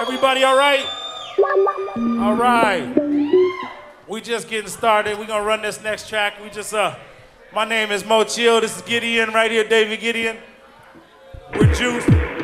Everybody all right? All right. We just getting started. We're gonna run this next track. My name is Mo Chill. This is Gideon right here, David Gideon. We're Juice.